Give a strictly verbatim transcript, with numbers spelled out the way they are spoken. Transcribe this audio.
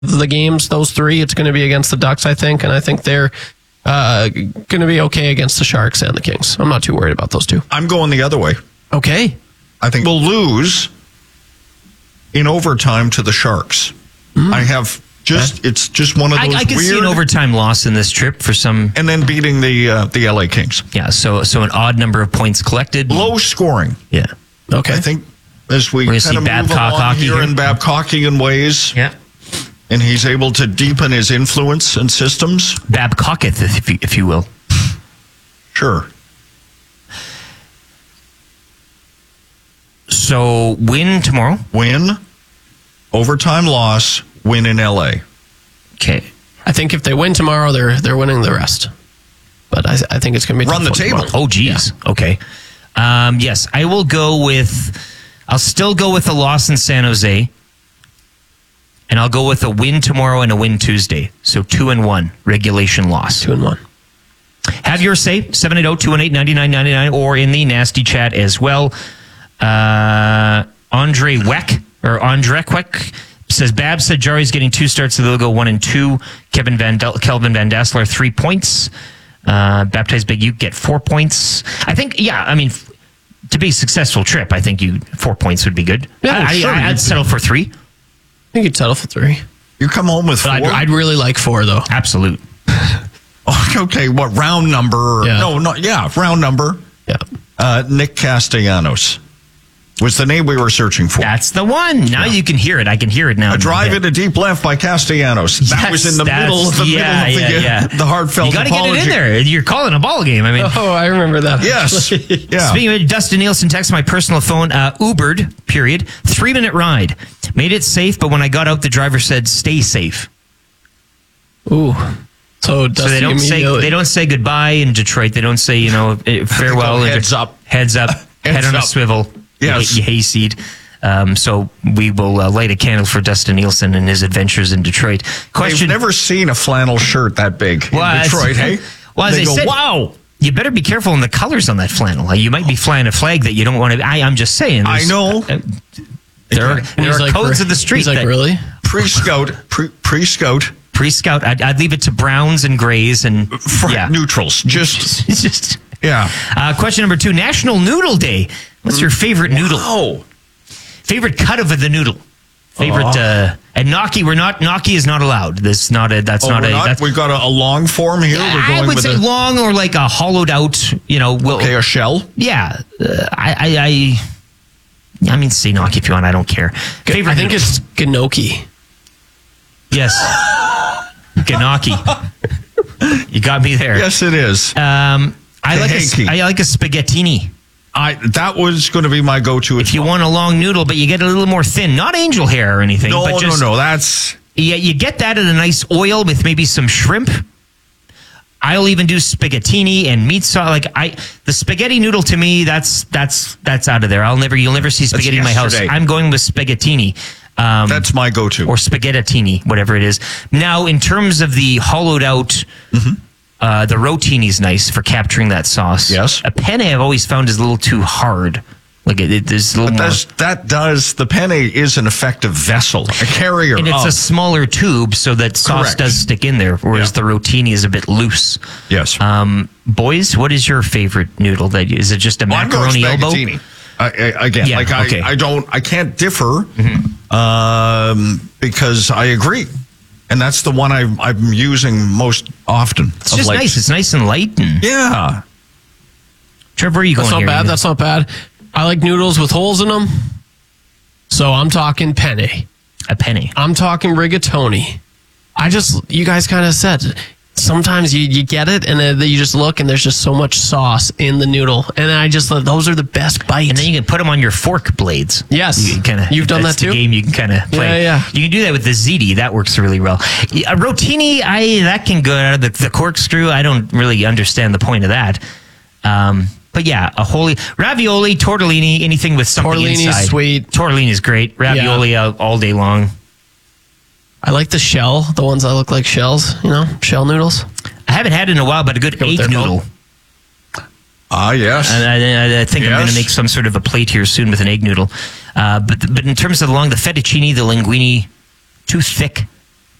the games, those three, it's going to be against the Ducks, I think. And I think they're uh, going to be okay against the Sharks and the Kings. I'm not too worried about those two. I'm going the other way. Okay. I think we'll lose in overtime to the Sharks. Mm. I have just, okay. it's just one of those I, I can weird, see an overtime loss in this trip for some. And then beating the uh, the L A Kings. Yeah, so so an odd number of points collected. Low scoring. Yeah. Okay. I think as we kind of move Babcock along hockey here, here in Babcockian ways. Yeah. And he's able to deepen his influence and systems. Babcocketh, if you, if you will. Sure. So win tomorrow. Win. Overtime loss. Win in L A. Okay. I think if they win tomorrow, they're they're winning the rest. But I, I think it's going to be run the table. Tomorrow. Oh, geez. Yeah. Okay. Um, yes, I will go with. I'll still go with a loss in San Jose, and I'll go with a win tomorrow and a win Tuesday. So two and one regulation loss. Two and one. Have your say seven eight zero, two one eight, nine nine nine nine or in the nasty chat as well. Uh, Andre Weck or Andre Weck says Babs said Jari's getting two starts, so they'll go one and two. Kevin Van Del- Kelvin Van Dassler three points. Uh, Baptized Big Uke get four points. I think, yeah, I mean, f- to be a successful trip, I think you four points would be good. Yeah, I, sure. I, I'd settle for three. I think you'd settle for three. You come home with four? I'd, I'd really like four, though. Absolute. Okay, what round number? Yeah. No, no, yeah, round number. Yeah. Uh, Nick Castellanos was the name we were searching for. That's the one. Now yeah. you can hear it. I can hear it now. A drive into deep left by Castellanos. That yes, was in the middle of the yeah, middle of the, yeah, yeah. the heartfelt You got to get apology. it in there. You're calling a ball game. I mean, oh, I remember that. Yes. Yeah. Speaking of Dustin Nielsen, texted my personal phone, uh, Ubered, period, three minute ride. Made it safe, but when I got out, the driver said, stay safe. Ooh. So, so they don't say they don't say goodbye in Detroit. They don't say, you know, farewell. Heads up. Heads up. Heads head on up. a swivel. Yes. You hayseed. Um, so we will uh, light a candle for Dustin Nielsen and his adventures in Detroit. I've Question: never seen a flannel shirt that big well, in Detroit, hey? Well, as they I go, said, wow. You better be careful in the colors on that flannel. You might be flying a flag that you don't want to. I, I'm just saying. I know. Uh, there are, there are like, codes of the street. He's like, that, really? Pre-scout. Pre- pre-scout. Pre-scout. I'd, I'd leave it to browns and grays and Fr- yeah. neutrals. Just, just yeah. Uh, question number two: National Noodle Day. What's your favorite noodle? Oh, favorite cut of the noodle. Favorite oh. uh, and gnocchi. We're not gnocchi is not allowed. That's not a. That's oh, not a. Not, that's, we've got a, a long form here. We're going I would with say a, long or like a hollowed out. You know. Will, okay, a shell. Yeah. Uh, I. I. I I mean, say gnocchi if you want. I don't care. Favorite I think noodle. it's gnocchi. Yes. Gnocchi. You got me there. Yes, it is. Um, I like Kaheki. a, I like a spaghettini. I that was going to be my go-to. If you want a long noodle, but you get a little more thin, not angel hair or anything. No, but just, no, no. That's yeah. You get that in a nice oil with maybe some shrimp. I'll even do spaghettini and meat sauce. Like I, the spaghetti noodle to me, that's that's that's out of there. I'll never, you'll never see spaghetti in my house. I'm going with spaghettini. Um, That's my go-to. Or spaghettini, whatever it is. Now, in terms of the hollowed out, mm-hmm. uh, the rotini is nice for capturing that sauce. Yes. A penne I've always found is a little too hard. Like it, it there's a little but more. That does, the penne is an effective vessel, a carrier And it's of. a smaller tube, so that sauce Correct. does stick in there, whereas Yeah. the rotini is a bit loose. Yes. Um, boys, what is your favorite noodle? That is it just a well, macaroni I'm elbow? going spaghettini. I, I, again, Yeah, like I, okay. I don't, I can't differ mm-hmm. um, because I agree, and that's the one I, I'm using most often. It's just late. Nice. It's nice and light. And yeah. Trevor, where are you That's going not here? bad. That's not bad. I like noodles with holes in them, so I'm talking penne. A penne. I'm talking rigatoni. I just, you guys kind of said. Sometimes you, you get it, and then you just look, and there's just so much sauce in the noodle. And I just thought those are the best bites. And then you can put them on your fork blades. Yes. You kinda, You've done that's that too? The game you can kind of play. Yeah, yeah. You can do that with the ziti. That works really well. A rotini, I that can go out of the, the corkscrew. I don't really understand the point of that. Um, but yeah, a holy ravioli, tortellini, anything with something Tortellini inside. is sweet. Tortellini is great. Ravioli yeah. all, all day long. I like the shell, the ones that look like shells, you know, shell noodles. I haven't had it in a while, but a good egg noodle. Ah, uh, yes. I, I, I think yes. I'm going to make some sort of a plate here soon with an egg noodle. Uh, but but in terms of along the fettuccine, the linguine, too thick.